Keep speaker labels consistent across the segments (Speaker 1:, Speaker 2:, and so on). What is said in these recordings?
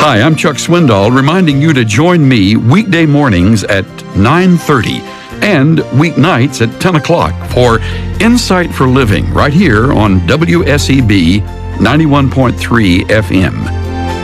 Speaker 1: Hi, I'm Chuck Swindoll, reminding you to join me weekday mornings at 9:30 and weeknights at 10 o'clock for Insight for Living right here on WSEB 91.3 FM.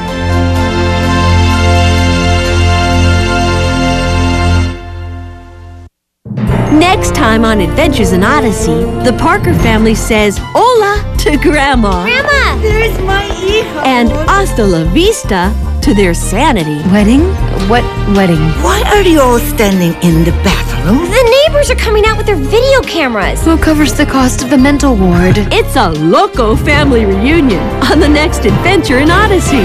Speaker 2: Next time on Adventures in Odyssey, the Parker family says hola to Grandma.
Speaker 3: Grandma! There's my hijo.
Speaker 2: And hasta la vista to their sanity.
Speaker 4: Wedding? What wedding?
Speaker 3: Why are you all standing in the bathroom?
Speaker 5: The neighbors are coming out with their video cameras.
Speaker 4: Who covers the cost of the mental ward?
Speaker 2: It's a loco family reunion on the next Adventure in Odyssey.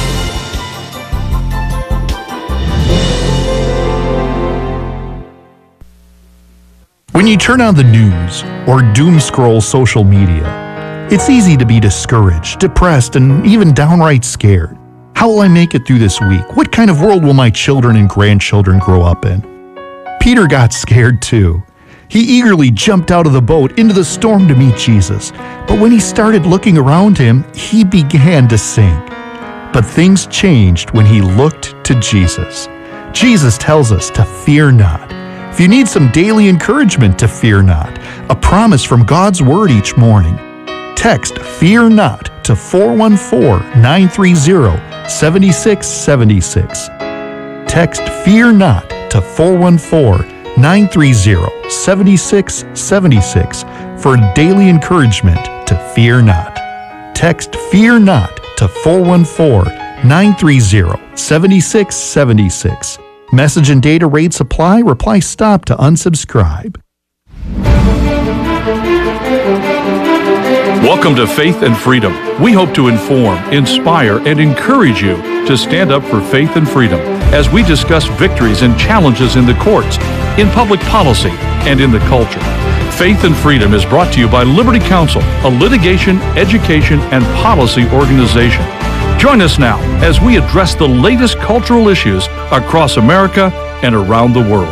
Speaker 6: When you turn on the news or doom scroll social media, it's easy to be discouraged, depressed, and even downright scared. How will I make it through this week? What kind of world will my children and grandchildren grow up in? Peter got scared too. He eagerly jumped out of the boat into the storm to meet Jesus, but when he started looking around him, he began to sink. But things changed when he looked to Jesus. Jesus tells us to fear not. If you need some daily encouragement to fear not, a promise from God's Word each morning, text Fear Not to 414-930-7676. Text Fear Not to 414-930-7676 for daily encouragement to fear not. Text Fear Not to 414-930-7676. Message and data rates apply. Reply STOP to unsubscribe.
Speaker 7: Welcome to Faith and Freedom. We hope to inform, inspire, and encourage you to stand up for faith and freedom as we discuss victories and challenges in the courts, in public policy, and in the culture. Faith and Freedom is brought to you by Liberty Counsel, a litigation, education, and policy organization. Join us now as we address the latest cultural issues across America and around the world.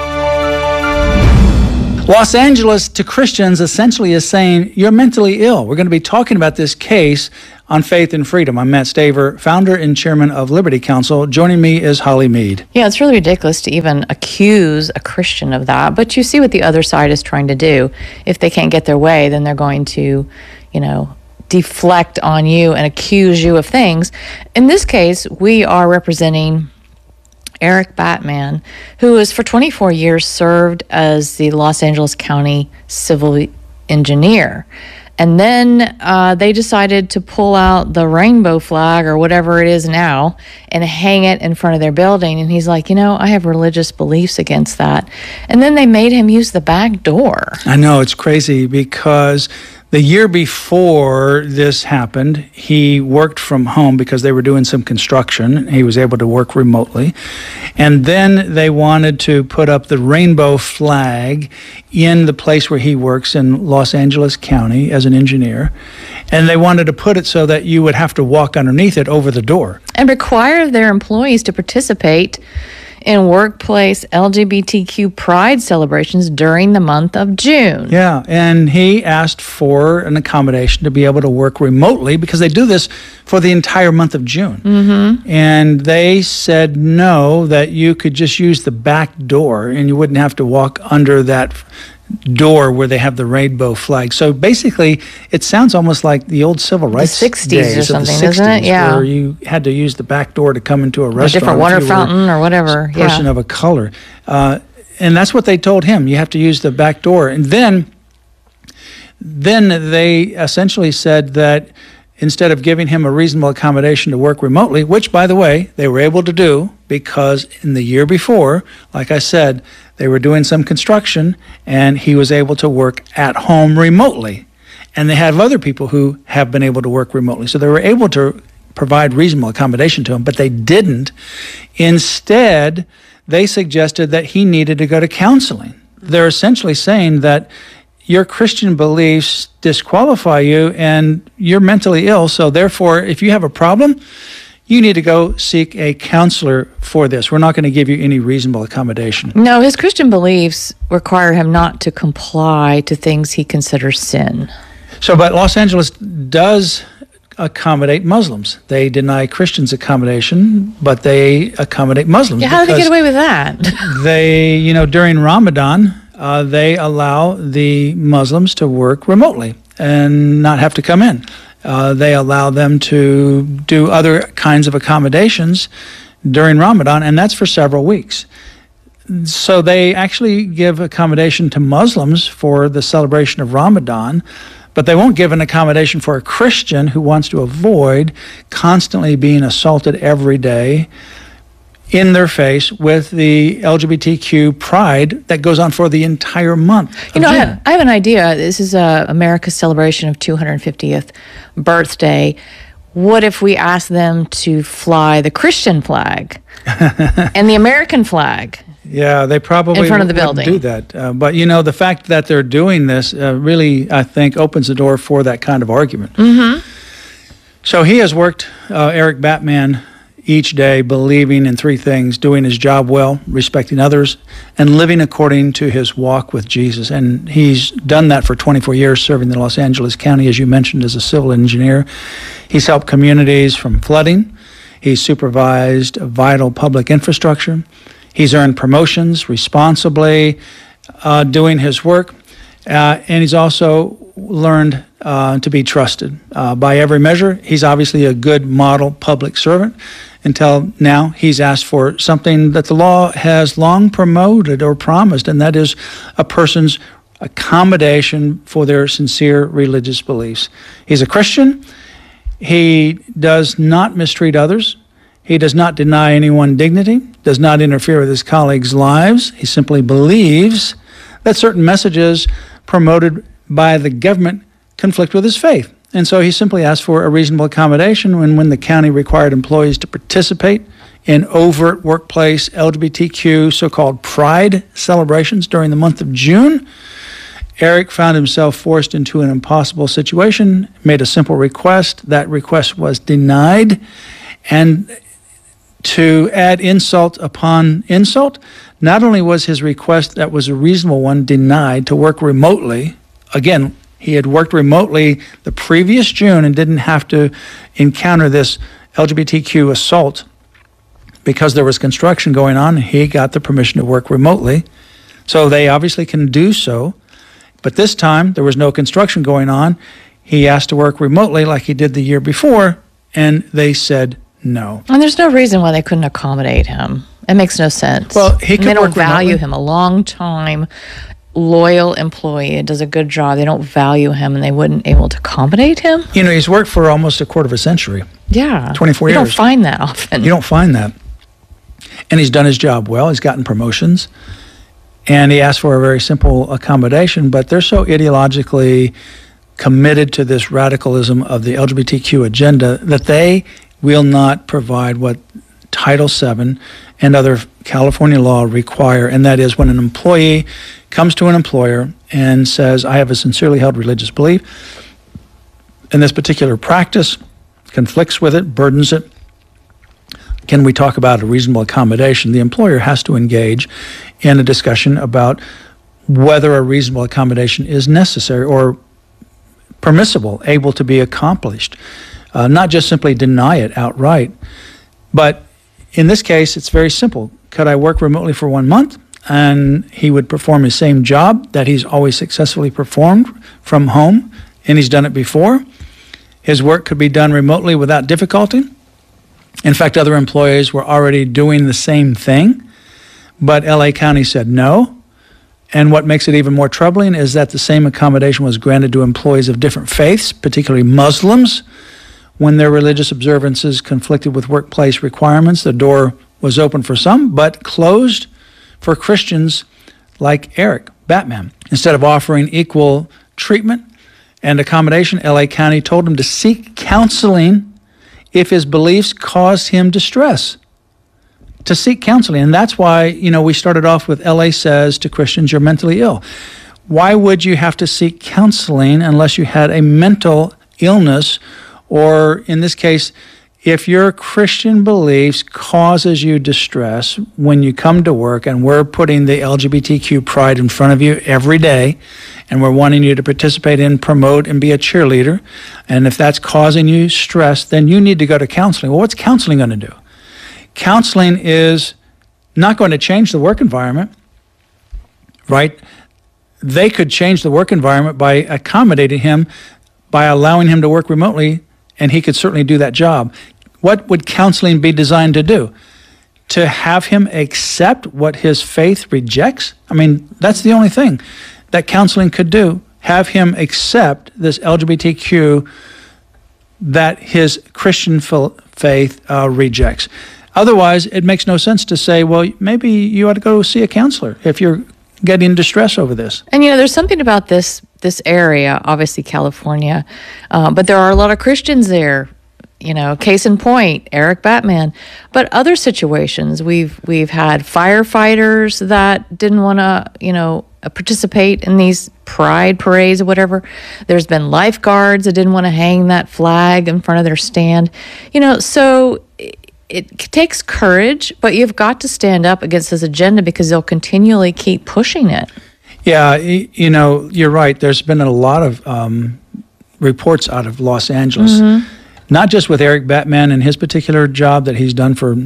Speaker 8: Los Angeles to Christians essentially is saying you're mentally ill. We're going to be talking about this case on Faith and Freedom. I'm Matt Staver, founder and chairman of Liberty Counsel. Joining me is Holly Mead.
Speaker 9: Yeah, it's really ridiculous to even accuse a Christian of that. But you see what the other side is trying to do. If they can't get their way, then they're going to, deflect on you and accuse you of things. In this case, we are representing Eric Batman, who has for 24 years served as the Los Angeles County civil engineer. And then they decided to pull out the rainbow flag or whatever it is now and hang it in front of their building. And he's like, I have religious beliefs against that. And then they made him use the back door.
Speaker 8: I know, it's crazy because the year before this happened, he worked from home because they were doing some construction. He was able to work remotely. And then they wanted to put up the rainbow flag in the place where he works in Los Angeles County as an engineer. And they wanted to put it so that you would have to walk underneath it over the door.
Speaker 9: And require their employees to participate in workplace LGBTQ pride celebrations during the month of June.
Speaker 8: Yeah, and he asked for an accommodation to be able to work remotely because they do this for the entire month of June. Mm-hmm. And they said no, that you could just use the back door and you wouldn't have to walk under that door where they have the rainbow flag. So basically, it sounds almost like the old civil rights
Speaker 9: the 60s
Speaker 8: days
Speaker 9: or something,
Speaker 8: of the 60s,
Speaker 9: doesn't it? Yeah.
Speaker 8: Where you had to use the back door to come into a restaurant.
Speaker 9: A different water fountain or whatever.
Speaker 8: A person of a color. And that's what they told him. You have to use the back door. And then they essentially said that instead of giving him a reasonable accommodation to work remotely, which, by the way, they were able to do because in the year before, like I said, they were doing some construction and he was able to work at home remotely. And they have other people who have been able to work remotely. So they were able to provide reasonable accommodation to him, but they didn't. Instead, they suggested that he needed to go to counseling. They're essentially saying that your Christian beliefs disqualify you and you're mentally ill. So therefore, if you have a problem, you need to go seek a counselor for this. We're not going to give you any reasonable accommodation.
Speaker 9: No, his Christian beliefs require him not to comply to things he considers sin.
Speaker 8: So, but Los Angeles does accommodate Muslims. They deny Christians accommodation, but they accommodate Muslims.
Speaker 9: Yeah, how do they get away with that?
Speaker 8: They, during Ramadan, they allow the Muslims to work remotely and not have to come in. They allow them to do other kinds of accommodations during Ramadan, and that's for several weeks. So they actually give accommodation to Muslims for the celebration of Ramadan, but they won't give an accommodation for a Christian who wants to avoid constantly being assaulted every day in their face with the LGBTQ pride that goes on for the entire month.
Speaker 9: I have an idea. This is America's celebration of 250th birthday. What if we ask them to fly the Christian flag and the American flag?
Speaker 8: Yeah, they probably
Speaker 9: in front of the building
Speaker 8: do that. But the fact that they're doing this really, I think, opens the door for that kind of argument.
Speaker 9: Mm-hmm.
Speaker 8: So he has worked, Eric Batman, each day believing in three things: doing his job well, respecting others, and living according to his walk with Jesus. And he's done that for 24 years, serving the Los Angeles County, as you mentioned, as a civil engineer. He's helped communities from flooding. He's supervised vital public infrastructure. He's earned promotions responsibly doing his work. And he's also learned to be trusted by every measure. He's obviously a good model public servant. Until now, he's asked for something that the law has long promoted or promised, and that is a person's accommodation for their sincere religious beliefs. He's a Christian. He does not mistreat others. He does not deny anyone dignity, does not interfere with his colleagues' lives. He simply believes that certain messages promoted by the government conflict with his faith. And so he simply asked for a reasonable accommodation when the county required employees to participate in overt workplace LGBTQ so-called pride celebrations during the month of June. Eric found himself forced into an impossible situation, made a simple request. That request was denied. And to add insult upon insult, not only was his request that was a reasonable one denied to work remotely, again, he had worked remotely the previous June and didn't have to encounter this LGBTQ assault because there was construction going on. He got the permission to work remotely. So they obviously can do so. But this time, there was no construction going on. He asked to work remotely like he did the year before, and they said no.
Speaker 9: And there's no reason why they couldn't accommodate him. It makes no sense.
Speaker 8: Well, he could
Speaker 9: They don't
Speaker 8: work
Speaker 9: value
Speaker 8: remotely.
Speaker 9: him. A long time loyal employee that does a good job. They don't value him, and they wouldn't able to accommodate him.
Speaker 8: He's worked for almost a quarter of a century.
Speaker 9: Yeah,
Speaker 8: 24
Speaker 9: you
Speaker 8: years.
Speaker 9: don't find that often.
Speaker 8: You don't find that. And he's done his job well. He's gotten promotions. And he asked for a very simple accommodation, but they're so ideologically committed to this radicalism of the LGBTQ agenda that they will not provide what Title VII and other California law require, and that is when an employee comes to an employer and says, I have a sincerely held religious belief, and this particular practice conflicts with it, burdens it, can we talk about a reasonable accommodation? The employer has to engage in a discussion about whether a reasonable accommodation is necessary or permissible, able to be accomplished, not just simply deny it outright. But in this case, it's very simple. Could I work remotely for 1 month? And he would perform his same job that he's always successfully performed from home, and he's done it before. His work could be done remotely without difficulty. In fact, other employees were already doing the same thing, but LA County said no. And what makes it even more troubling is that the same accommodation was granted to employees of different faiths, particularly Muslims. When their religious observances conflicted with workplace requirements, the door was open for some, but closed for Christians like Eric Batman. Instead of offering equal treatment and accommodation, LA County told him to seek counseling if his beliefs caused him distress. To seek counseling. And that's why, we started off with LA says to Christians, you're mentally ill. Why would you have to seek counseling unless you had a mental illness, or in this case, if your Christian beliefs causes you distress when you come to work, and we're putting the LGBTQ pride in front of you every day, and we're wanting you to participate in, promote, and be a cheerleader, and if that's causing you stress, then you need to go to counseling. Well, what's counseling going to do? Counseling is not going to change the work environment, right? They could change the work environment by accommodating him, by allowing him to work remotely, and he could certainly do that job. What would counseling be designed to do? To have him accept what his faith rejects? I mean, that's the only thing that counseling could do. Have him accept this LGBTQ that his Christian faith rejects. Otherwise, it makes no sense to say, well, maybe you ought to go see a counselor if you're getting distress over this.
Speaker 9: And, there's something about this area, obviously California, but there are a lot of Christians there. Case in point, Eric Batman. But other situations, we've had firefighters that didn't want to, participate in these pride parades or whatever. There's been lifeguards that didn't want to hang that flag in front of their stand. So it takes courage, but you've got to stand up against this agenda because they'll continually keep pushing it.
Speaker 8: Yeah, you're right. There's been a lot of reports out of Los Angeles. Mm-hmm. Not just with Eric Batman and his particular job that he's done for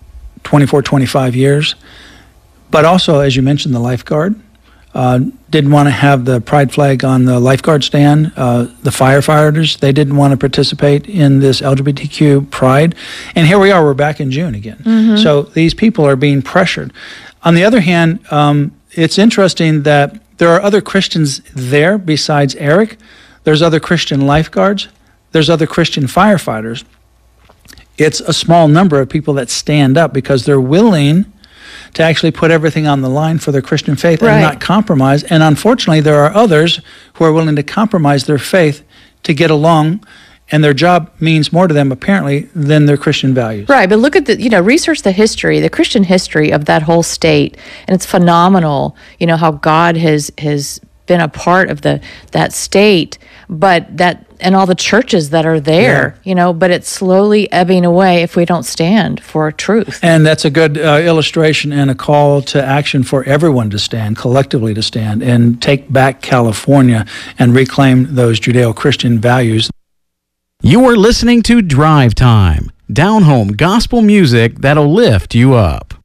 Speaker 8: 24, 25 years, but also, as you mentioned, the lifeguard. Didn't want to have the pride flag on the lifeguard stand. The firefighters, they didn't want to participate in this LGBTQ pride. And here we are, we're back in June again. Mm-hmm. So these people are being pressured. On the other hand, it's interesting that there are other Christians there besides Eric. There's other Christian lifeguards. There's other Christian firefighters. It's a small number of people that stand up because they're willing to actually put everything on the line for their Christian faith and not compromise. And unfortunately, there are others who are willing to compromise their faith to get along, and their job means more to them, apparently, than their Christian values.
Speaker 9: Right, but look at research the history, the Christian history of that whole state, and it's phenomenal, how God has been a part of that state, and all the churches that are there, but it's slowly ebbing away if we don't stand for truth.
Speaker 8: And that's a good illustration and a call to action for everyone to stand, collectively to stand, and take back California and reclaim those Judeo-Christian values.
Speaker 10: You are listening to Drive Time, down-home gospel music that'll lift you up.